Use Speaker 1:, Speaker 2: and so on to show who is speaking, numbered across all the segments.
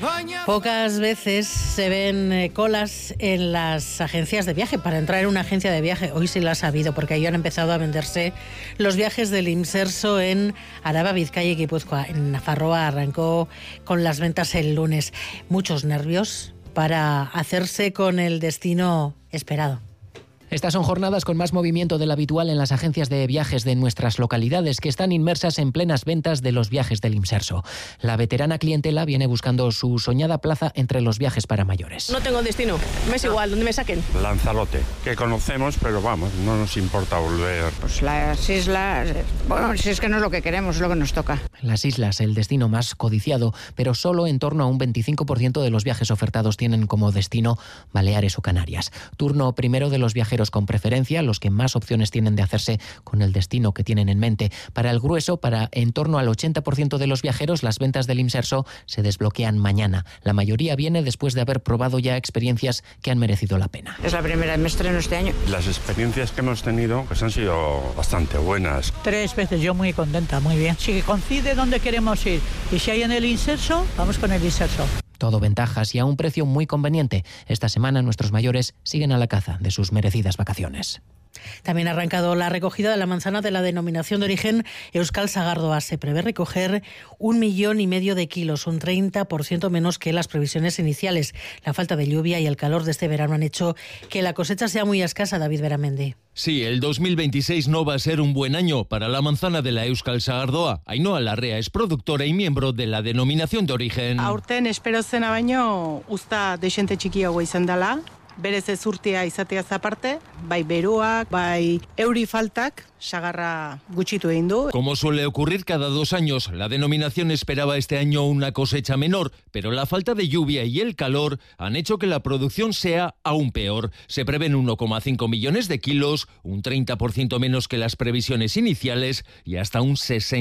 Speaker 1: Pocas veces se ven colas en las agencias de viaje para entrar en una agencia de viaje. Hoy sí las ha habido, porque ahí han empezado a venderse los viajes del Imserso en Araba, Vizcaya y Guipúzcoa. En Nafarroa arrancó con las ventas el lunes. Muchos nervios para hacerse con el destino esperado.
Speaker 2: Estas son jornadas con más movimiento del habitual en las agencias de viajes de nuestras localidades, que están inmersas en plenas ventas de los viajes del Imserso. La veterana clientela viene buscando su soñada plaza entre los viajes para mayores.
Speaker 3: No tengo destino, me es igual, donde me saquen.
Speaker 4: Lanzarote, que conocemos, pero vamos, no nos importa volver.
Speaker 5: Pues las islas, bueno, si es que no es lo que queremos, es lo que nos toca.
Speaker 2: Las islas, el destino más codiciado, pero solo en torno a un 25% de los viajes ofertados tienen como destino Baleares o Canarias. Turno primero de los viajeros con preferencia, los que más opciones tienen de hacerse con el destino que tienen en mente. Para el grueso, para en torno al 80% de los viajeros, las ventas del Imserso se desbloquean mañana. La mayoría viene después de haber probado ya experiencias que han merecido la pena.
Speaker 5: Es la primera vez que me estreno este año.
Speaker 4: Las experiencias que hemos tenido pues han sido bastante buenas.
Speaker 6: 3 veces, yo muy contenta, muy bien. Si coincide dónde queremos ir y si hay en el Imserso, vamos con el Imserso.
Speaker 2: Todo ventajas y a un precio muy conveniente. Esta semana nuestros mayores siguen a la caza de sus merecidas vacaciones.
Speaker 1: También ha arrancado la recogida de la manzana de la denominación de origen Euskal Sagardoa. Se prevé recoger 1,5 millones de kilos, un 30% menos que las previsiones iniciales. La falta de lluvia y el calor de este verano han hecho que la cosecha sea muy escasa, David Beramendi.
Speaker 7: Sí, el 2026 no va a ser un buen año para la manzana de la Euskal Sagardoa. Ainhoa Larrea es productora y miembro de la denominación de origen.
Speaker 8: Aurten espero zena baino usta dexente txikiagoa izan dela. Berez ezurtia izateaz aparte, bai beroak, bai euri faltak, sagarra gutxitu egin du.
Speaker 7: Como suele ocurrir cada 2 años, la denominación esperaba este año una cosecha menor, pero la falta de lluvia y el calor han hecho que la producción sea aún peor. Se prevén 1,5 millones de kilos, un 30% menos que las previsiones iniciales y hasta un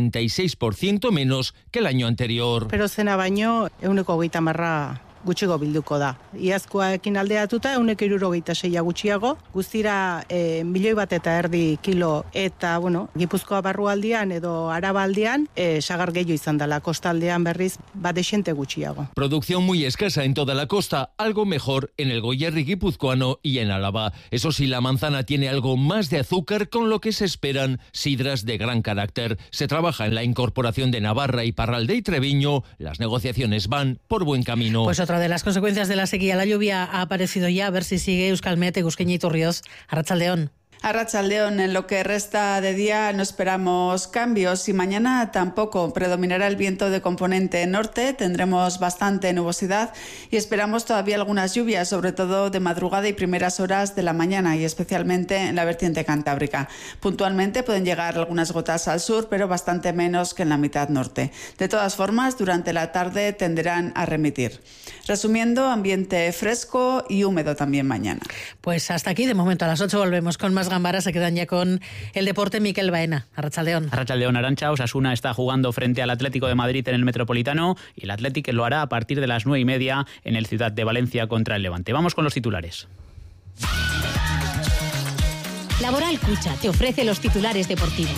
Speaker 7: 66% menos que el año anterior.
Speaker 8: Pero zena baino 130 gutxigo bilduko da. Iazkoarekin aldeatuta 176 gutxiago, guztira 1,5 milioi kilo eta, bueno, Gipuzkoa barrualdean edo Arabaldean sagar gehiago izan dela, kostaldean berriz dexente gutxiago.
Speaker 7: Producción muy escasa en toda la costa, algo mejor en el Goierri guipuzcoano y en Álava. Eso sí, la manzana tiene algo más de azúcar, con lo que se esperan sidras de gran carácter. Se trabaja en la incorporación de Navarra, Iparralde y Treviño. Las negociaciones van por buen camino.
Speaker 1: Pues otra de las consecuencias de la sequía, la lluvia, ha aparecido ya. A ver si sigue Euskalmet, Egusquiña y Torrioz. Arratsaldeon.
Speaker 9: Arratsaldeon, en lo que resta de día no esperamos cambios y mañana tampoco. Predominará el viento de componente norte, tendremos bastante nubosidad y esperamos todavía algunas lluvias, sobre todo de madrugada y primeras horas de la mañana y especialmente en la vertiente cantábrica. Puntualmente pueden llegar algunas gotas al sur, pero bastante menos que en la mitad norte. De todas formas, durante la tarde tenderán a remitir. Resumiendo, ambiente fresco y húmedo también mañana.
Speaker 1: Pues hasta aquí, de momento a las 8 volvemos con más Gambara. Se quedan ya con el deporte. Miquel Baena. Arratsaldeon.
Speaker 10: Arratsaldeon, Arantxa. Osasuna está jugando frente al Atlético de Madrid en el Metropolitano y el Athletic lo hará a partir de las 9:30 en el Ciudad de Valencia contra el Levante. Vamos con los titulares.
Speaker 11: Laboral Cucha te ofrece los titulares deportivos.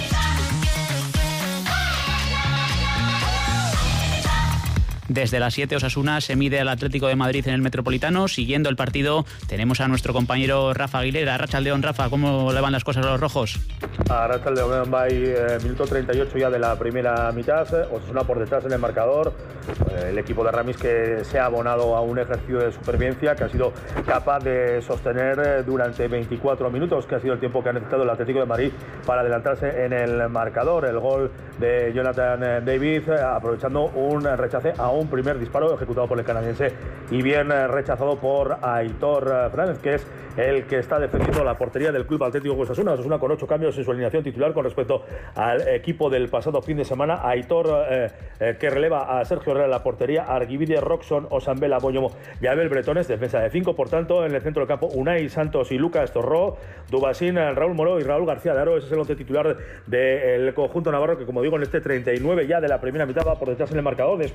Speaker 10: Desde las 7 Osasuna se mide al Atlético de Madrid en el Metropolitano. Siguiendo el partido tenemos a nuestro compañero Rafa Aguilera. Arratsaldeon, Rafa, ¿cómo le van las cosas a los rojos?
Speaker 12: Arratsaldeon, minuto 38 ya de la primera mitad. Osasuna por detrás en el marcador. El equipo de Ramis que se ha abonado a un ejercicio de supervivencia que ha sido capaz de sostener durante 24 minutos, que ha sido el tiempo que ha necesitado el Atlético de Madrid para adelantarse en el marcador. El gol de Jonathan David, aprovechando un rechace a un primer disparo ejecutado por el canadiense y bien rechazado por Aitor Fernández, que es el que está defendiendo la portería del Club Atlético Osasuna. Osasuna con 8 cambios en su alineación titular con respecto al equipo del pasado fin de semana. Aitor, que releva a Sergio Herrera en la portería, Arguibide, Roxon, Osambela, Boñomo y Abel Bretones, defensa de 5. Por tanto, en el centro del campo, Unai Santos y Lucas Torró, Dubasín, Raúl Moró y Raúl García de Aro. Ese es el once titular del conjunto navarro, que, como digo, en este 39 ya de la primera mitad va por detrás en el marcador después de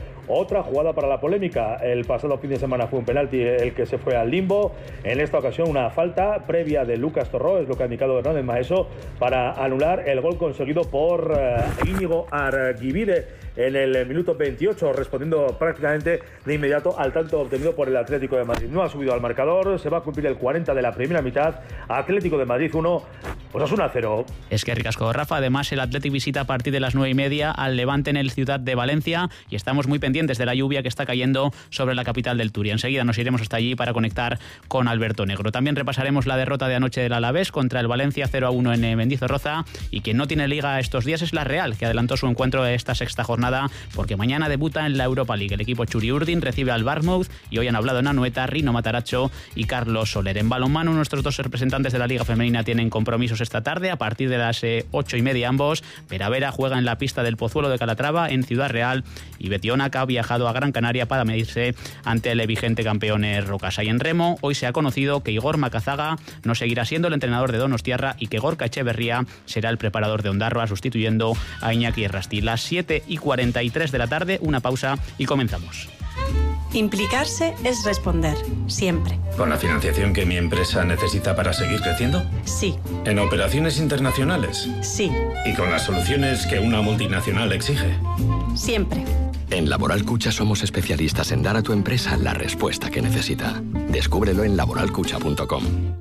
Speaker 12: Otra jugada para la polémica. El pasado fin de semana fue un penalti el que se fue al limbo. En esta ocasión una falta previa de Lucas Torró, es lo que ha indicado Hernández Maeso, para anular el gol conseguido por Íñigo Arguibide en el minuto 28, respondiendo prácticamente de inmediato al tanto obtenido por el Atlético de Madrid. No ha subido al marcador, se va a cumplir el 40 de la primera mitad. Atlético de Madrid 1, Osasuna 0.
Speaker 10: Es que ricasco, Rafa. Además, el Athletic visita a partir de las 9:30 al Levante en el Ciudad de Valencia y estamos muy pendientes de la lluvia que está cayendo sobre la capital del Turia. Enseguida nos iremos hasta allí para conectar con Alberto Negro. También repasaremos la derrota de anoche del Alavés contra el Valencia 0-1 en Mendizorroza, y quien no tiene liga estos días es la Real, que adelantó su encuentro de esta sexta jornada porque mañana debuta en la Europa League. El equipo Churiurdin recibe al Bournemouth y hoy han hablado en Anoeta Rino Matarazzo y Carlos Soler. En balonmano, nuestros dos representantes de la Liga Femenina tienen compromisos esta tarde a partir de las 8:30 ambos. Veravera juega en la pista del Pozuelo de Calatrava en Ciudad Real y Betionaca ha viajado a Gran Canaria para medirse ante el vigente campeón Rocasa. Y en remo, hoy se ha conocido que Igor Macazaga no seguirá siendo el entrenador de Donostiarra y que Gorka Echeverría será el preparador de Ondarroa, sustituyendo a Iñaki Errasti. Las 7:43 de la tarde, una pausa y comenzamos.
Speaker 13: Implicarse es responder, siempre.
Speaker 14: ¿Con la financiación que mi empresa necesita para seguir creciendo?
Speaker 13: Sí.
Speaker 14: ¿En operaciones internacionales?
Speaker 13: Sí.
Speaker 14: ¿Y con las soluciones que una multinacional exige?
Speaker 13: Siempre.
Speaker 15: En Laboral Cucha somos especialistas en dar a tu empresa la respuesta que necesita. Descúbrelo en laboralcucha.com.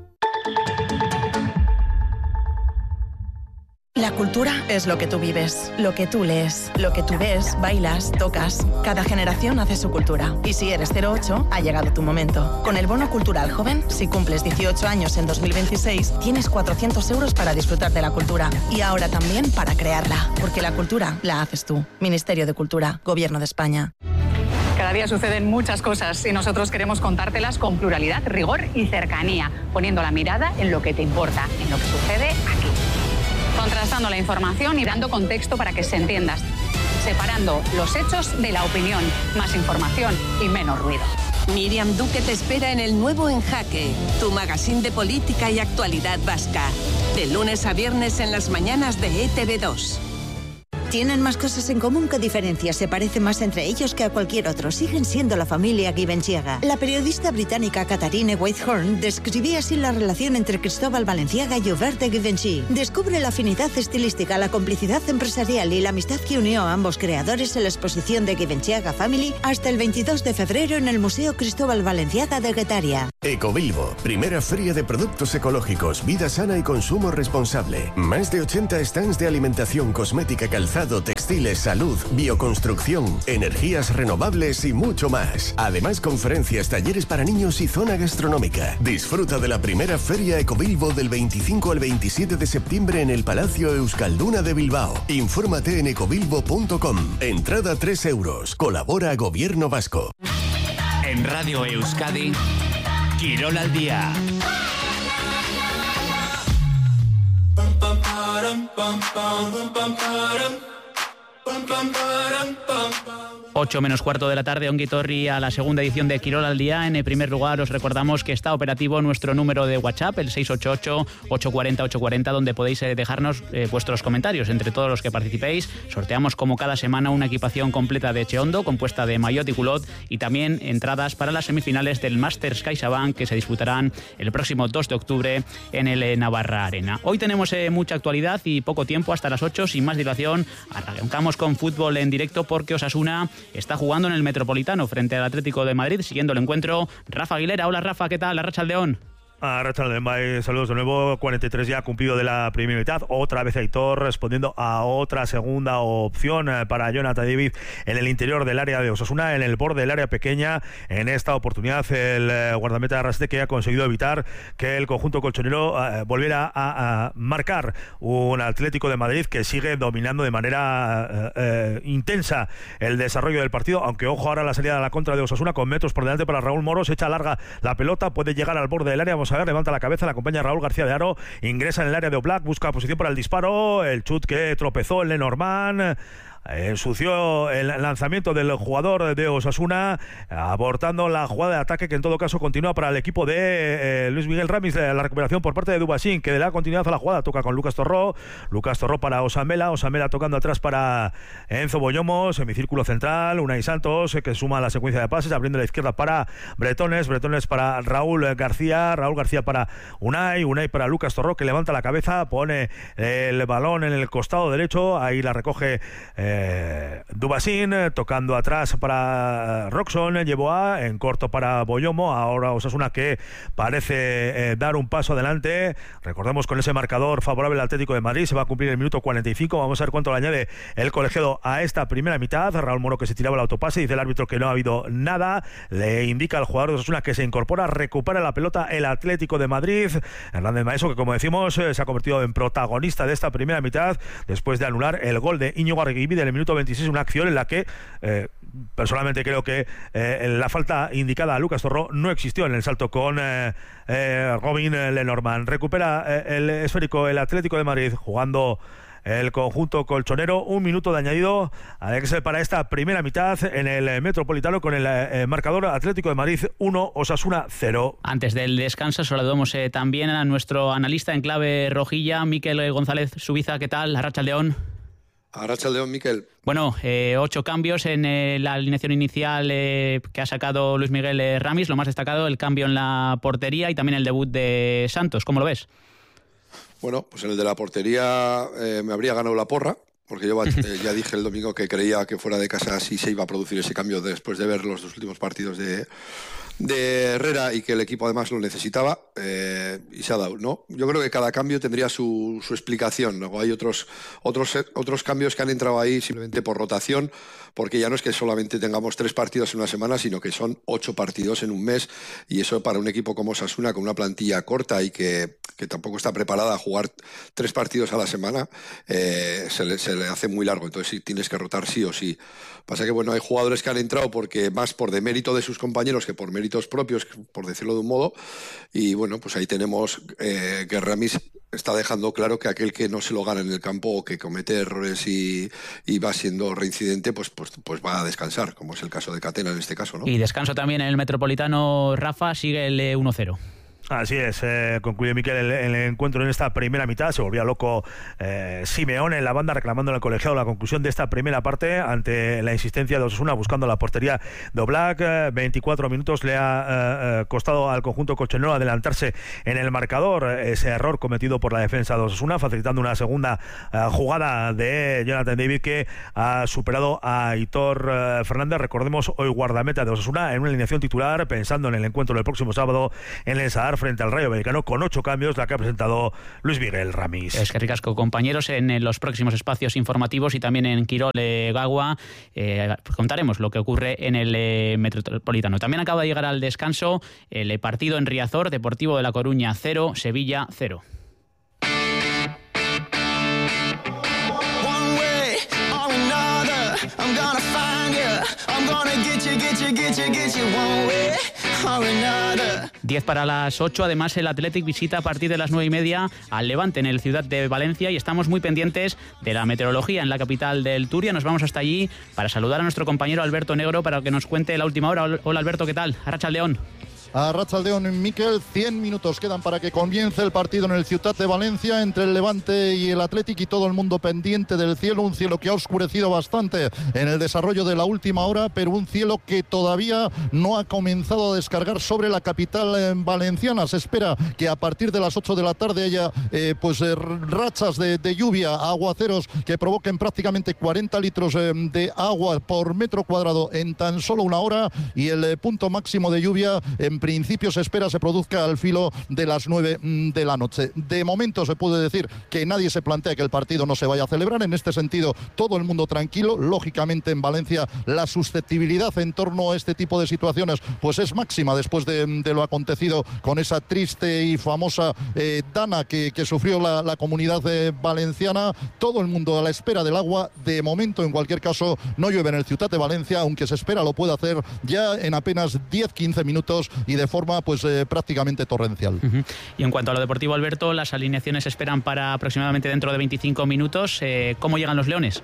Speaker 16: La cultura es lo que tú vives, lo que tú lees, lo que tú ves, bailas, tocas. Cada generación hace su cultura. Y si eres 08, ha llegado tu momento. Con el Bono Cultural Joven, si cumples 18 años en 2026, tienes 400 euros para disfrutar de la cultura. Y ahora también para crearla. Porque la cultura la haces tú. Ministerio de Cultura, Gobierno de España.
Speaker 17: Cada día suceden muchas cosas y nosotros queremos contártelas con pluralidad, rigor y cercanía, poniendo la mirada en lo que te importa, en lo que sucede aquí. Contrastando la información y dando contexto para que se entienda. Separando los hechos de la opinión. Más información y menos ruido.
Speaker 18: Miriam Duque te espera en el nuevo En Jaque, tu magazín de política y actualidad vasca. De lunes a viernes en las mañanas de ETV2.
Speaker 19: Tienen más cosas en común que diferencias. Se parecen más entre ellos que a cualquier otro. Siguen siendo la familia Givenchy. La periodista británica Catherine Whitehorn describía así la relación entre Cristóbal Balenciaga y Hubert de Givenchy. Descubre la afinidad estilística, la complicidad empresarial y la amistad que unió a ambos creadores en la exposición de Givenchy Family hasta el 22 de febrero en el Museo Cristóbal Balenciaga de Guetaria.
Speaker 20: Ecobilbo, primera feria de productos ecológicos, vida sana y consumo responsable. Más de 80 stands de alimentación, cosmética, calzado, textiles, salud, bioconstrucción, energías renovables y mucho más. Además, conferencias, talleres para niños y zona gastronómica. Disfruta de la primera feria Ecobilbo del 25 al 27 de septiembre en el Palacio Euskalduna de Bilbao. Infórmate en ecobilbo.com. Entrada 3 euros. Colabora Gobierno Vasco.
Speaker 21: En Radio Euskadi, Quirol al día.
Speaker 10: 8 menos cuarto de la tarde, Ongi Torri a la segunda edición de Quirol al día. En el primer lugar, os recordamos que está operativo nuestro número de WhatsApp, el 688-840-840, donde podéis dejarnos vuestros comentarios. Entre todos los que participéis, sorteamos como cada semana una equipación completa de Cheondo, compuesta de maillot y culot, y también entradas para las semifinales del Masters CaixaBank, que se disputarán el próximo 2 de octubre en el Navarra Arena. Hoy tenemos mucha actualidad y poco tiempo, hasta las 8, sin más dilación. Arrancamos con fútbol en directo porque Osasuna está jugando en el Metropolitano frente al Atlético de Madrid, siguiendo el encuentro. Rafa Aguilera, hola Rafa, ¿qué tal? Arratsaldeon.
Speaker 12: Arratsaldeon, saludos de nuevo. 43 ya cumplido de la primera mitad. Otra vez Aitor respondiendo a otra segunda opción para Jonathan David en el interior del área de Osasuna, en el borde del área pequeña. En esta oportunidad el guardameta de Arrasate, que ha conseguido evitar que el conjunto colchonero volviera a marcar. Un Atlético de Madrid que sigue dominando de manera intensa el desarrollo del partido, aunque ojo ahora la salida a la contra de Osasuna con metros por delante para Raúl Moros. Echa larga la pelota, puede llegar al borde del área. Vamos a ver, levanta la cabeza, la acompaña Raúl García de Haro, ingresa en el área de Oblak, busca posición para el disparo, el chut que tropezó el Lenormand.
Speaker 3: ensució el lanzamiento del jugador de Osasuna, abortando la jugada de ataque que en todo caso continúa para el equipo de Luis Miguel Ramis. La recuperación por parte de Dubasín, que le da continuidad a la jugada, toca con Lucas Torró para Osamela tocando atrás para Enzo Boyomo, semicírculo central, Unai Santos, que suma la secuencia de pases, abriendo la izquierda para Bretones para Raúl García para Unai para Lucas Torró, que levanta la cabeza, pone el balón en el costado derecho, ahí la recoge Dubasín, tocando atrás para Roxon, Yeboah, en corto para Boyomo. Ahora Osasuna, que parece dar un paso adelante, recordemos, con ese marcador favorable al Atlético de Madrid. Se va a cumplir el minuto 45, vamos a ver cuánto le añade el colegiado a esta primera mitad. Raúl Moro, que se tiraba el autopase, dice el árbitro que no ha habido nada, le indica al jugador de Osasuna que se incorpora, recupera la pelota el Atlético de Madrid. Hernández Maeso, que como decimos se ha convertido en protagonista de esta primera mitad después de anular el gol de Íñigo Arguibide en el minuto 26, una acción en la que personalmente creo que la falta indicada a Lucas Torró no existió en el salto con Robin Lenormand. Recupera el esférico el Atlético de Madrid, jugando el conjunto colchonero. Un minuto de añadido para esta primera mitad en el Metropolitano, con el marcador Atlético de Madrid 1, Osasuna 0.
Speaker 10: Antes del descanso saludamos también a nuestro analista en clave rojilla, Mikel González Subiza. ¿Qué tal? Arratsaldeon.
Speaker 22: Arratsaldeon, Mikel.
Speaker 10: Bueno, 8 cambios en la alineación inicial que ha sacado Luis Miguel Ramis. Lo más destacado, el cambio en la portería y también el debut de Santos. ¿Cómo lo ves?
Speaker 22: Bueno, pues en el de la portería me habría ganado la porra, porque yo ya dije el domingo que creía que fuera de casa sí se iba a producir ese cambio después de ver los dos últimos partidos de Herrera, y que el equipo además lo necesitaba, y se ha dado, ¿no? Yo creo que cada cambio tendría su explicación. Luego hay otros cambios que han entrado ahí simplemente por rotación, porque ya no es que solamente tengamos 3 partidos en una semana, sino que son 8 partidos en un mes, y eso para un equipo como Osasuna, con una plantilla corta y que tampoco está preparada a jugar 3 partidos a la semana, se le hace muy largo. Entonces sí, tienes que rotar sí o sí. Pasa que bueno, hay jugadores que han entrado porque más por demérito de sus compañeros que por méritos propios, por decirlo de un modo, y bueno, pues ahí tenemos que Ramis está dejando claro que aquel que no se lo gana en el campo o que comete errores y va siendo reincidente, pues va a descansar, como es el caso de Catena en este caso, ¿no?
Speaker 10: Y descanso también en el Metropolitano, Rafa, sigue el 1-0.
Speaker 3: Así es, concluye Miquel el encuentro en esta primera mitad. Se volvía loco Simeone en la banda, reclamando en el colegiado la conclusión de esta primera parte ante la insistencia de Osasuna buscando la portería de Oblak. 24 minutos le ha costado al conjunto colchonero adelantarse en el marcador, ese error cometido por la defensa de Osasuna, facilitando una segunda jugada de Jonathan David, que ha superado a Aitor Fernández. Recordemos, hoy guardameta de Osasuna en una alineación titular, pensando en el encuentro del próximo sábado en el Sadar frente al Rayo Vallecano, con 8 cambios, la que ha presentado Luis Miguel Ramis.
Speaker 10: Es que ricasco, compañeros. En los próximos espacios informativos y también en Quirol Gagua contaremos lo que ocurre en el Metropolitano. También acaba de llegar al descanso el partido en Riazor, Deportivo de La Coruña 0, Sevilla 0. I'm gonna find you, I'm gonna get you one way or another. 10 para las 8, además el Athletic visita a partir de las 9:30 al Levante en el Ciudad de Valencia, y estamos muy pendientes de la meteorología en la capital del Turia. Nos vamos hasta allí para saludar a nuestro compañero Alberto Negro para que nos cuente la última hora. Hola Alberto, ¿qué tal? Arratsaldeon.
Speaker 23: Arratsaldeon, Miquel. 100 minutos quedan para que comience el partido en el Ciutat de Valencia entre el Levante y el Athletic, y todo el mundo pendiente del cielo, un cielo que ha oscurecido bastante en el desarrollo de la última hora, pero un cielo que todavía no ha comenzado a descargar sobre la capital valenciana. Se espera que a partir de las 8 de la tarde haya rachas de lluvia, aguaceros que provoquen prácticamente 40 litros de agua por metro cuadrado en tan solo una hora, y el punto máximo de lluvia en principio se espera se produzca al filo de las 9 de la noche. De momento se puede decir que nadie se plantea que el partido no se vaya a celebrar. En este sentido, todo el mundo tranquilo. Lógicamente, en Valencia la susceptibilidad en torno a este tipo de situaciones pues es máxima después de lo acontecido con esa triste y famosa dana que sufrió la comunidad valenciana. Todo el mundo a la espera del agua. De momento, en cualquier caso, no llueve en el Ciutat de Valencia, aunque se espera lo pueda hacer ya en apenas 10-15 minutos y de forma prácticamente torrencial.
Speaker 10: Y en cuanto a lo deportivo, Alberto, las alineaciones se esperan para aproximadamente dentro de 25 minutos. ¿Cómo llegan los leones?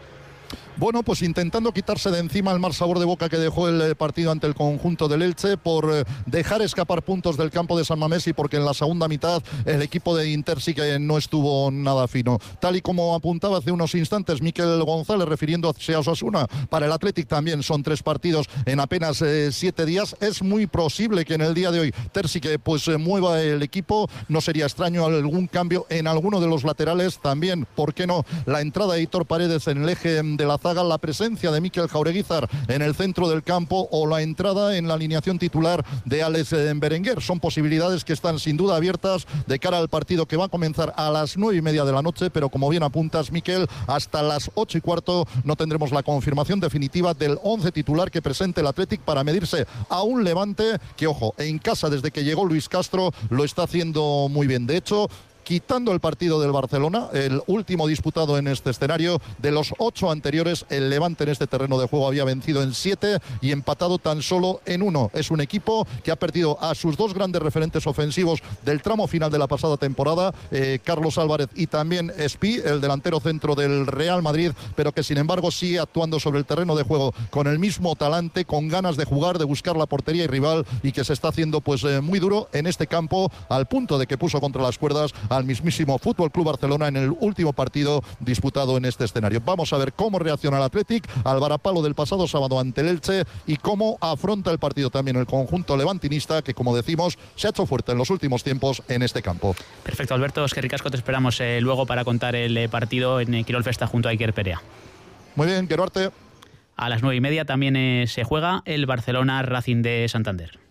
Speaker 23: Bueno, pues intentando quitarse de encima el mal sabor de boca que dejó el partido ante el conjunto del Elche por dejar escapar puntos del campo de San Mamés y porque en la segunda mitad el equipo de Inter sí que no estuvo nada fino. Tal y como apuntaba hace unos instantes Miquel González refiriéndose a Osasuna, para el Athletic también son 3 partidos en apenas 7 días. Es muy posible que en el día de hoy Terzic pues mueva el equipo. No sería extraño algún cambio en alguno de los laterales. También, ¿por qué no?, la entrada de Hitor Paredes en el eje de la zaga, la presencia de Mikel Jaureguizar en el centro del campo o la entrada en la alineación titular de Alex Berenguer. Son posibilidades que están sin duda abiertas de cara al partido que va a comenzar a las 9:30 de la noche, pero como bien apuntas, Miquel, hasta las 8:15 no tendremos la confirmación definitiva del 11 titular que presente el Athletic para medirse a un Levante que, ojo, en casa desde que llegó Luis Castro lo está haciendo muy bien. De hecho, quitando el partido del Barcelona, el último disputado en este escenario, de los 8 anteriores, el Levante en este terreno de juego había vencido en 7 y empatado tan solo en 1. Es un equipo que ha perdido a sus 2 grandes referentes ofensivos del tramo final de la pasada temporada, Carlos Álvarez y también Espí, el delantero centro del Real Madrid, pero que sin embargo sigue actuando sobre el terreno de juego con el mismo talante, con ganas de jugar, de buscar la portería y rival, y que se está haciendo pues muy duro en este campo, al punto de que puso contra las cuerdas al mismísimo Fútbol Club Barcelona en el último partido disputado en este escenario. Vamos a ver cómo reacciona el Athletic al varapalo del pasado sábado ante el Elche y cómo afronta el partido también el conjunto levantinista, que, como decimos, se ha hecho fuerte en los últimos tiempos en este campo.
Speaker 10: Perfecto, Alberto, es que ricasco, te esperamos luego para contar el partido en Quirol Festa junto a Iker Perea.
Speaker 23: Muy bien, quiero arte.
Speaker 10: A las 9:30 también se juega el Barcelona Racing de Santander.